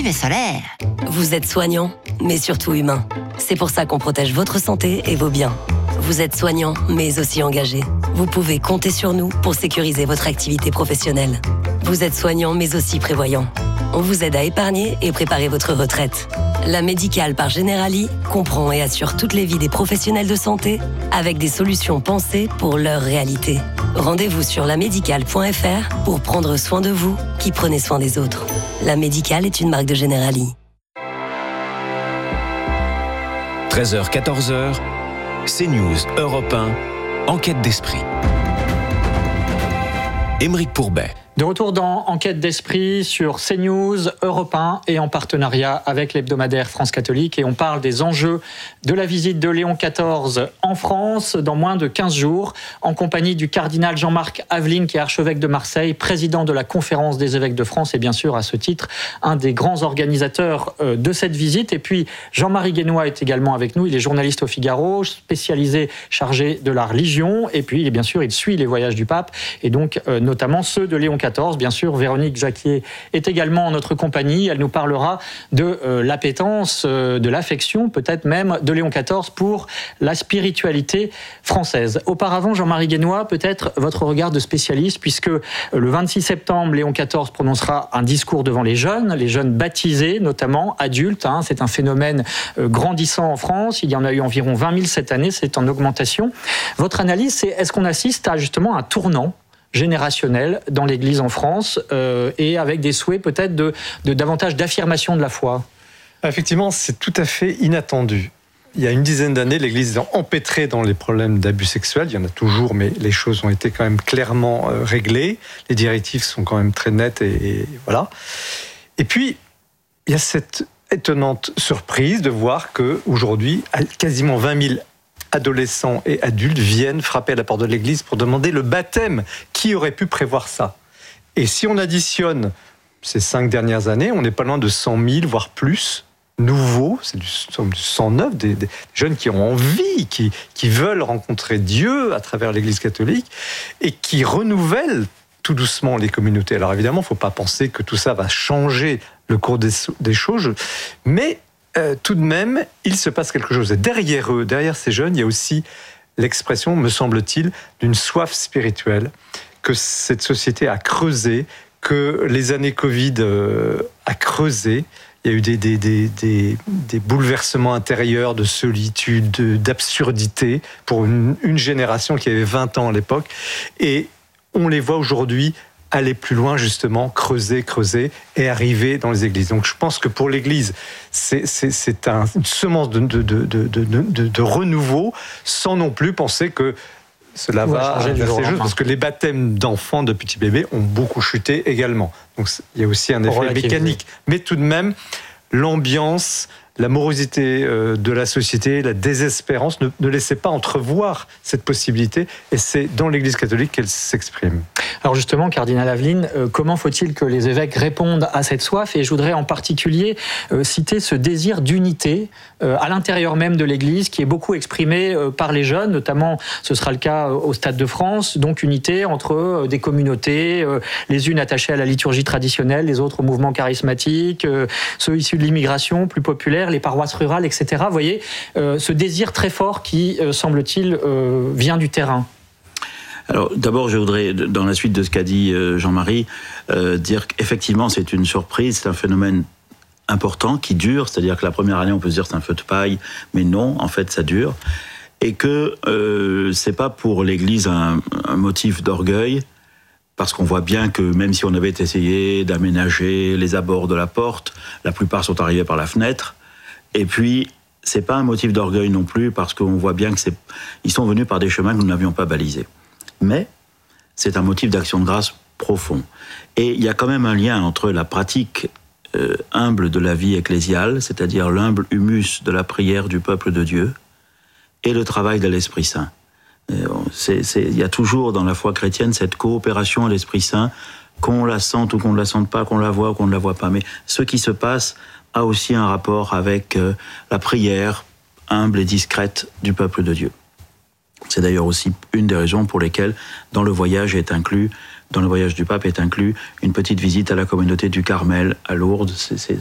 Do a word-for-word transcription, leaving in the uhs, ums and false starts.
mais solaire. Vous êtes soignant, mais surtout humain. C'est pour ça qu'on protège votre santé et vos biens. Vous êtes soignant, mais aussi engagé. Vous pouvez compter sur nous pour sécuriser votre activité professionnelle. Vous êtes soignant, mais aussi prévoyant. On vous aide à épargner et préparer votre retraite. La Médicale par Generali comprend et assure toutes les vies des professionnels de santé avec des solutions pensées pour leur réalité. Rendez-vous sur la médicale point f r pour prendre soin de vous qui prenez soin des autres. La Médicale est une marque de Generali. treize heures quatorze heures, CNews Europe un, Enquête d'esprit. Aymeric Pourbet. De retour dans Enquête d'esprit sur CNews, Europe un et en partenariat avec l'hebdomadaire France Catholique. Et on parle des enjeux de la visite de Léon quatorze en France dans moins de quinze jours, en compagnie du cardinal Jean-Marc Aveline, qui est archevêque de Marseille, président de la Conférence des évêques de France et bien sûr, à ce titre, un des grands organisateurs de cette visite. Et puis, Jean-Marie Guénois est également avec nous. Il est journaliste au Figaro, spécialisé, chargé de la religion. Et puis, bien sûr, il suit les voyages du pape et donc euh, notamment ceux de Léon quatorze. Bien sûr, Véronique Jacquier est également en notre compagnie. Elle nous parlera de euh, l'appétence, euh, de l'affection, peut-être même de Léon quatorze pour la spiritualité française. Auparavant, Jean-Marie Guénois, peut-être votre regard de spécialiste, puisque euh, le vingt-six septembre, Léon quatorze prononcera un discours devant les jeunes, les jeunes baptisés, notamment adultes. Hein, c'est un phénomène euh, grandissant en France. Il y en a eu environ vingt mille cette année. C'est en augmentation. Votre analyse, c'est est-ce qu'on assiste à justement un tournant générationnel dans l'Église en France euh, et avec des souhaits peut-être de, de davantage d'affirmation de la foi? Effectivement, c'est tout à fait inattendu. Il y a une dizaine d'années, l'Église est empêtrée dans les problèmes d'abus sexuels. Il y en a toujours, mais les choses ont été quand même clairement euh, réglées. Les directives sont quand même très nettes et, et voilà. Et puis, il y a cette étonnante surprise de voir qu'aujourd'hui, quasiment vingt mille adolescents et adultes viennent frapper à la porte de l'église pour demander le baptême. Qui aurait pu prévoir ça? Et si on additionne ces cinq dernières années, on n'est pas loin de cent mille, voire plus, nouveaux, c'est du cent neuf, des, des jeunes qui ont envie, qui, qui veulent rencontrer Dieu à travers l'église catholique et qui renouvellent tout doucement les communautés. Alors évidemment, il ne faut pas penser que tout ça va changer le cours des, des choses, mais Euh, tout de même, il se passe quelque chose. Et derrière eux, derrière ces jeunes, il y a aussi l'expression, me semble-t-il, d'une soif spirituelle que cette société a creusée, que les années Covid euh, a creusé. Il y a eu des, des, des, des, des bouleversements intérieurs de solitude, de, d'absurdité pour une, une génération qui avait vingt ans à l'époque. Et on les voit aujourd'hui aller plus loin, justement, creuser, creuser, et arriver dans les églises. Donc je pense que pour l'Église, c'est, c'est, c'est un, une semence de, de, de, de, de, de renouveau, sans non plus penser que cela va changer du jour au lendemain. Parce que les baptêmes d'enfants, de petits bébés, ont beaucoup chuté également. Donc il y a aussi un effet mécanique. Mais tout de même, l'ambiance, la morosité de la société, la désespérance ne, ne laissait pas entrevoir cette possibilité, et c'est dans l'Église catholique qu'elle s'exprime. Alors justement, cardinal Aveline, euh, comment faut-il que les évêques répondent à cette soif? Et je voudrais en particulier euh, citer ce désir d'unité euh, à l'intérieur même de l'Église, qui est beaucoup exprimé euh, par les jeunes, notamment ce sera le cas euh, au Stade de France, donc unité entre euh, des communautés, euh, les unes attachées à la liturgie traditionnelle, les autres au mouvement charismatique, euh, ceux issus de l'immigration plus populaire, les paroisses rurales, et cetera. Vous voyez, euh, ce désir très fort qui, euh, semble-t-il, euh, vient du terrain. Alors d'abord, je voudrais, dans la suite de ce qu'a dit Jean-Marie, euh, dire qu'effectivement c'est une surprise, c'est un phénomène important qui dure, c'est-à-dire que la première année on peut se dire c'est un feu de paille, mais non, en fait ça dure, et que euh, c'est pas pour l'Église un, un motif d'orgueil, parce qu'on voit bien que même si on avait essayé d'aménager les abords de la porte, la plupart sont arrivés par la fenêtre, et puis c'est pas un motif d'orgueil non plus, parce qu'on voit bien que c'est, ils sont venus par des chemins que nous n'avions pas balisés. Mais c'est un motif d'action de grâce profond. Et il y a quand même un lien entre la pratique euh, humble de la vie ecclésiale, c'est-à-dire l'humble humus de la prière du peuple de Dieu, et le travail de l'Esprit Saint. C'est, c'est, il y a toujours dans la foi chrétienne cette coopération à l'Esprit Saint, qu'on la sente ou qu'on ne la sente pas, qu'on la voit ou qu'on ne la voit pas. Mais ce qui se passe a aussi un rapport avec euh, la prière humble et discrète du peuple de Dieu. C'est d'ailleurs aussi une des raisons pour lesquelles, dans le voyage est inclus, dans le voyage du pape est inclus une petite visite à la communauté du Carmel à Lourdes. C'est, c'est,